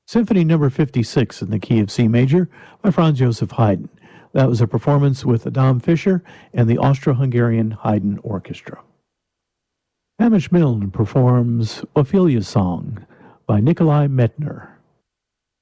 Symphony Number 56 in the key of C major by Franz Joseph Haydn. That was a performance with Adam Fischer and the Austro-Hungarian Haydn Orchestra. Hamish Milne performs Ophelia's Song by Nikolai Medtner.